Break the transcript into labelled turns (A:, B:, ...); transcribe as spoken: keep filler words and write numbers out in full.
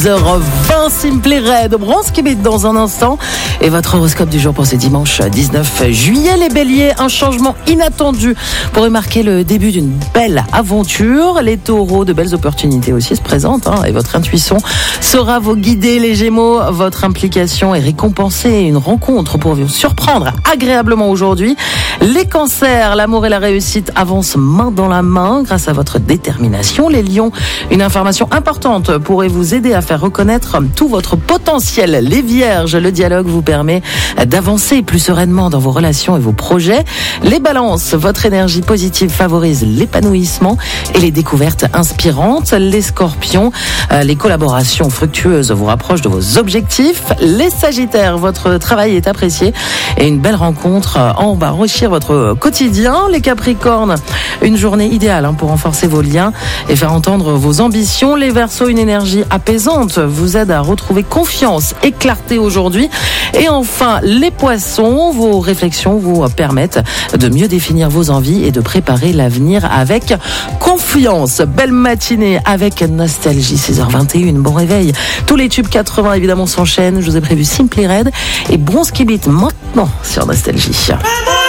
A: heures vingt, Simply Red, Bronze Kibit dans un instant. Et votre horoscope du jour pour ce dimanche dix-neuf juillet. Les béliers, un changement inattendu pourrait marquer le début d'une belle aventure. Les taureaux, de belles opportunités aussi se présentent, hein, et votre intuition saura vous guider. Les gémeaux, votre implication est récompensée. Une rencontre pour vous surprendre agréablement aujourd'hui. Les cancers, l'amour et la réussite avancent main dans la main grâce à votre détermination. Les lions, une information importante pourrait vous aider à faire reconnaître tout votre potentiel. Les vierges, le dialogue vous permet d'avancer plus sereinement dans vos relations et vos projets. Les balances, votre énergie positive favorise l'épanouissement et les découvertes inspirantes. Les scorpions, les collaborations fructueuses vous rapprochent de vos objectifs. Les sagittaires, votre travail est apprécié et une belle rencontre en va enrichir votre quotidien. Les capricornes, une journée idéale pour renforcer vos liens et faire entendre vos ambitions. Les verseaux, une énergie apaisante vous aide à retrouver confiance et clarté aujourd'hui. Et enfin, les poissons, vos réflexions vous permettent de mieux définir vos envies et de préparer l'avenir avec confiance. Belle matinée avec Nostalgie, six heures vingt et une, bon réveil. Tous les tubes quatre-vingts évidemment s'enchaînent. Je vous ai prévu Simply Red et Bronze Kibit maintenant sur Nostalgie.